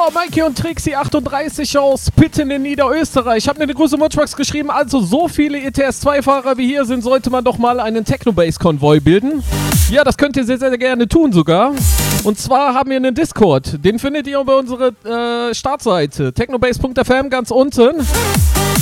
Mikey und Trixie 38 aus Pitten in Niederösterreich. Ich habe mir eine große Mutschbox geschrieben, also so viele ETS-2-Fahrer wie hier sind, sollte man doch mal einen Technobase-Konvoi bilden. Ja, das könnt ihr sehr, sehr gerne tun sogar. Und zwar haben wir einen Discord. Den findet ihr über unsere Startseite technobase.fm ganz unten.